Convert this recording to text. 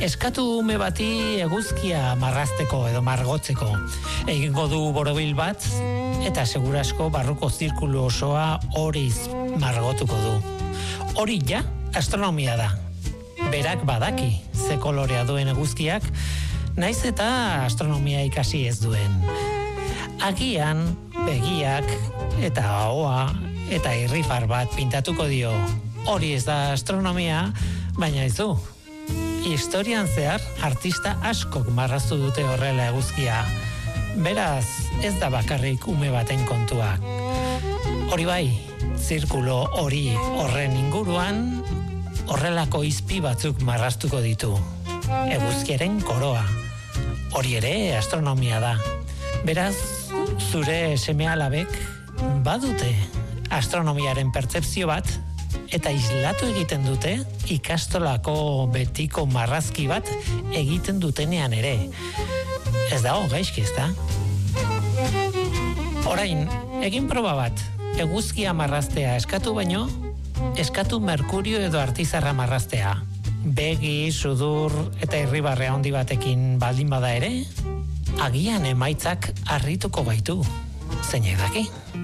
Eskatu ume bati eguzkia marrazteko edo margotzeko. Egingo du borobil bat, eta segurasko barruko zirkulu osoa horiz margotuko du. Hori ja, astronomia da. Berak badaki, ze kolorea duen eguzkiak, naiz eta astronomia ikasi ez duen. Agian, begiak, eta ahoa, eta irrifar bat pintatuko dio. Hori ez da astronomia, baina ez du. Historian zehar, artista askok marraztu dute horrela eguzkia. Beraz, ez da bakarrik ume baten kontuak. Hori bai, zirkulo hori horren inguruan, horrelako izpi batzuk marraztuko ditu. Eguzkiaren koroa. Hori ere astronomia da. Beraz, zure seme-alabek badute astronomiaren pertzepzio bat, eta islatu egiten dute ikastolako betiko marrazki bat egiten dutenean ere. Ez dago gaizki, ezta? Orain, egin proba bat, eguzkia marraztea eskatu baino, eskatu merkurio edo artizarra marraztea. Begi, sudur eta irribarre handi batekin baldin bada ere, agian emaitzak harrituko gaitu. Zeinek daki?